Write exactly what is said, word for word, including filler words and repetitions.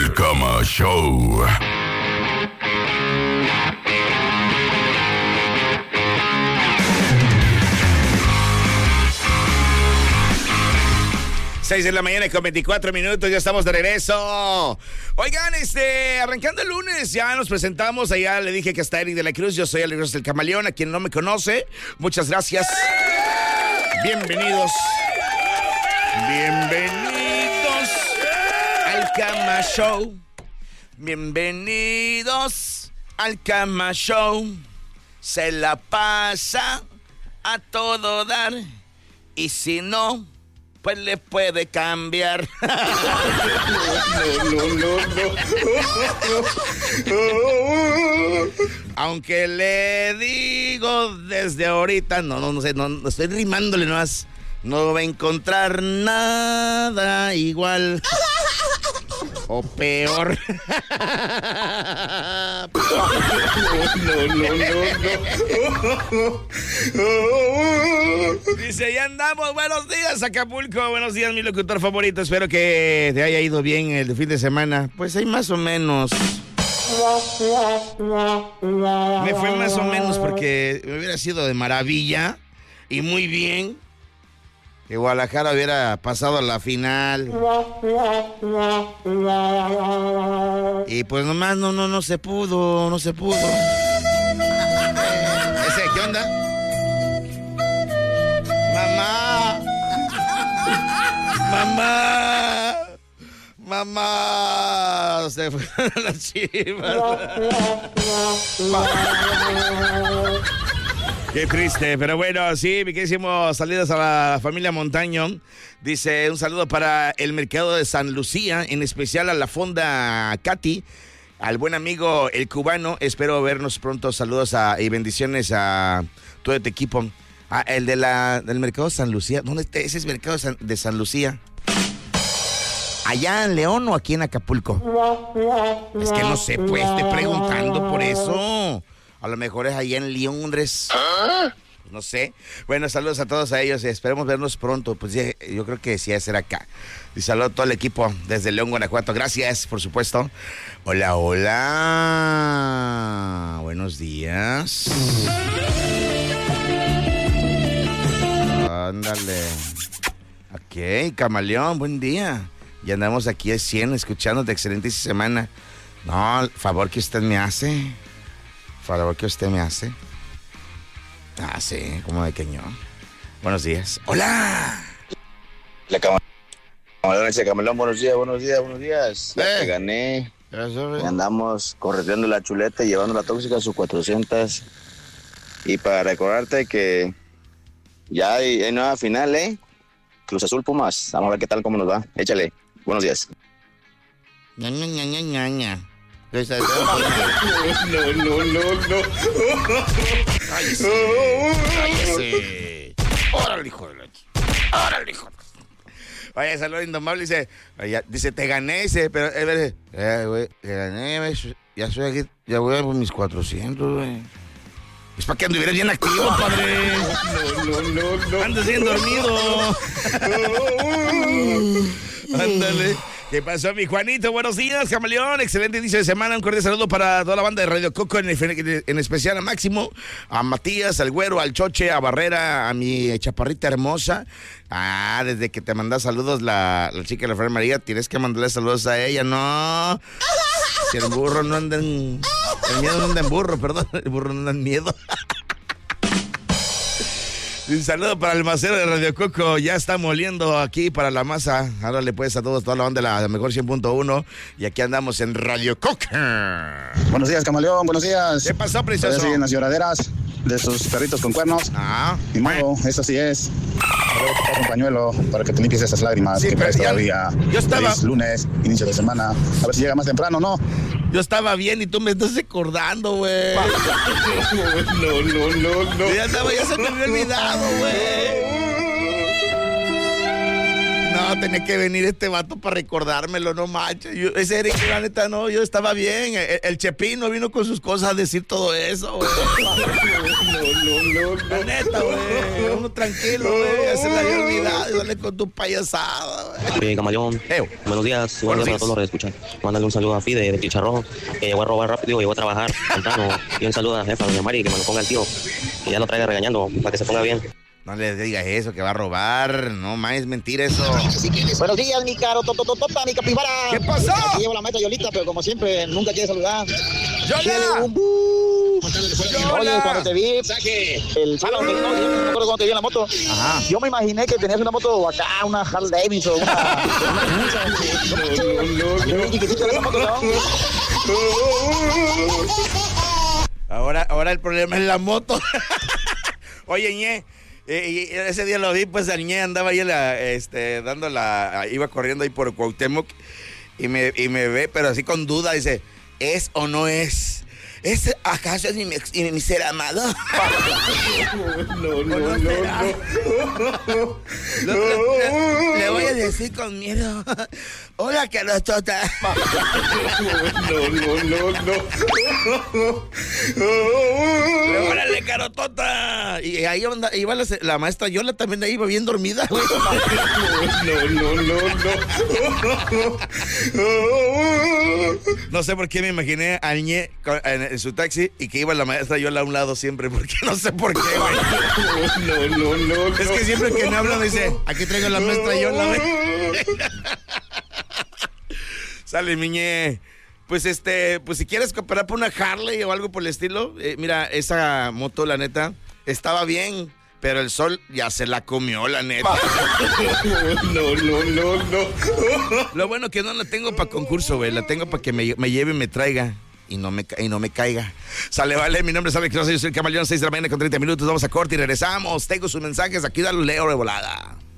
El Cama Show. seis de la mañana con veinticuatro minutos, ya estamos de regreso. Oigan, este, arrancando el lunes, ya nos presentamos, allá le dije que está Eric de la Cruz, yo soy Alex Ross del Camaleón, a quien no me conoce, muchas gracias. Bienvenidos. Bienvenidos al Cama Show. Bienvenidos al Cama Show. Se la pasa a todo dar, y si no, pues le puede cambiar. No, no, no, no. Aunque le digo desde ahorita, no, no, no sé, no, no estoy rimándole nomás. No va a encontrar nada igual o peor. No, no, no, no. Dice, ya andamos. Buenos días, Acapulco. Buenos días, mi locutor favorito. Espero que te haya ido bien el fin de semana. Pues hay más o menos. Me fue más o menos porque me hubiera sido de maravilla y muy bien que Guadalajara hubiera pasado a la final. Y pues nomás no, no, no se pudo, no se pudo. ¿Ese qué onda? Mamá. Mamá. Mamá. Se fueron las chivas. Qué triste, pero bueno, sí, mi querísimo saludos a la familia Montaño. Dice, un saludo para el mercado de San Lucía, en especial a la fonda Katy, al buen amigo El Cubano. Espero vernos pronto. Saludos a, y bendiciones a todo tu equipo. Ah, el de la, del mercado de San Lucía. ¿Dónde está ese mercado de San, de San Lucía? ¿Allá en León o aquí en Acapulco? Es que no sé, pues, estoy preguntando por eso. A lo mejor es allá en Londres. ¿Ah? No sé. Bueno, saludos a todos a ellos y esperemos vernos pronto. Pues yo creo que sí, va a ser acá. Y saludos a todo el equipo desde León, Guanajuato. Gracias, por supuesto. Hola, hola. Buenos días. Ándale. Ok, Camaleón, buen día. Y andamos aquí a cien escuchándote. Excelente semana. No, el favor que usted me hace. Favor que usted me hace. Ah, sí, como de queño. Buenos días. ¡Hola! La Camalón, Camalón, buenos días, buenos días, buenos días. Ya Eh. te gané. Eso, Y andamos correteando la chuleta y llevando la tóxica a sus cuatrocientas. Y para recordarte que ya hay, hay nueva final, ¿eh? Cruz Azul Pumas. Vamos a ver qué tal, cómo nos va. Échale. Buenos días. ña, ña, ña, ña, ña, ña. No, no, no, no, no. Cállese. Cállese. Órale, hijo de la ch... Órale, hijo de la... Oye, saludo indomable, dice, oye, dice, te gané, dice, pero, eh, eh, güey, te gané, güey, ya estoy aquí, ya voy a por mis cuatrocientos, güey. Es para que anduvieras bien activo, padre. No, no, no, no. Andas bien dormido. Ándale. ¿Qué pasó, mi Juanito? Buenos días, Camaleón. Excelente inicio de semana. Un cordial saludo para toda la banda de Radio Coco, en, en especial a Máximo, a Matías, al Güero, al Choche, a Barrera, a mi chaparrita hermosa. Ah, desde que te manda saludos la, la chica de la Fer María, tienes que mandarle saludos a ella, ¿no? Si el burro no anda en... El miedo no anda en burro, perdón. El burro no anda en miedo. Un saludo para el macero de Radio Coco. Ya está moliendo aquí para la masa. Ahora le puedes a todos, toda la banda de la mejor cien punto uno. Y aquí andamos en Radio Coco. Buenos días, Camaleón. Buenos días. ¿Qué pasó, precioso? Todavía siguen las lloraderas de sus perritos con cuernos. Ah. Ni modo, eso sí es. A ver, te paso un pañuelo para que te limpies esas lágrimas. Sí, que pero traes ya- todavía. yo estaba- Feliz lunes, inicio de semana. A ver si llega más temprano, ¿no? Yo estaba bien y tú me estás recordando, güey. No, no, no, no. Ya estaba, ya se me había olvidado, güey. No, va a tener que venir este vato para recordármelo, no manches. Yo, ese Eric, la neta, no, yo estaba bien. El, el Chepín no vino con sus cosas a decir todo eso, güey. No, no, no, no. La neta, güey. Uno tranquilo, güey. Ya se le había olvidado y dale con tu payasada, güey. Eh, Camaleón, Eo. buenos días. Buenos días para todos los que escuchan. Mándale un saludo a Fide de Chicharrón, que llegó a robar rápido, llegó a trabajar. Cantano. Y un saludo a la jefa, doña Mari, que me lo ponga el tío. Que ya lo traiga regañando para que se ponga bien. No le digas eso, que va a robar. No más, es mentira eso. Buenos días, mi caro totototota, mi capibara. ¿Qué pasó? Aquí llevo la meta Yolita, pero como siempre, nunca quiere saludar. ¡Yola! Oye, cuando te vi el sábado, no, no, no me acuerdo cuando te vi en la moto. Ajá. Yo me imaginé que tenías una moto acá, una Harley Davidson, una... Ahora, ahora el problema es la moto. Oye, Ñe, eh, ese día lo vi, pues el Ñe andaba ahí la, este, dando la, iba corriendo ahí por Cuauhtémoc y me, y me ve, pero así con duda, dice, ¿es o no es? ¿Es acaso es mi, mi, mi ser amado? No, no, no, no, no. Le, le voy a decir con miedo. Hola, carotota. No, no, no, no. Órale, carotota. Y ahí iba, iba la, la maestra Yola también ahí iba bien dormida. No, no, no, no. No sé por qué me imaginé a Ñe en, en su taxi y que iba la maestra Yola a un lado siempre, porque no sé por qué, güey. No, no, no, no. Es que siempre que me hablan me dice, aquí traigo a la maestra Yola, güey. Sale, miñe. Pues este, pues si quieres cooperar por una Harley o algo por el estilo, eh, mira, esa moto, la neta, estaba bien, pero el sol ya se la comió, la neta. No, no, no, no. Lo bueno que no la tengo para concurso, güey, la tengo para que me, me lleve y me traiga. Y no, me, y no me caiga. Sale, vale, mi nombre es Alex Rosa, yo soy el Camaleón, seis de la mañana con treinta minutos, vamos a corte y regresamos. Tengo sus mensajes, aquí da leo de volada.